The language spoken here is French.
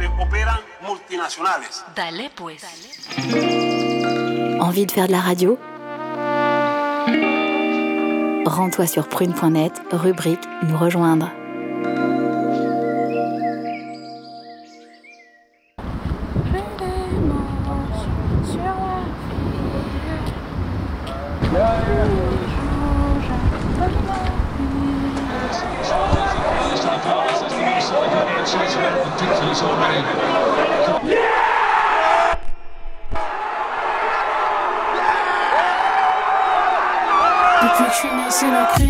donde operan multinacionales. Dale pues. Envie de faire de la radio? Rends-toi sur prune.net, rubrique Nous rejoindre. Depuis que je suis né, c'est la crise.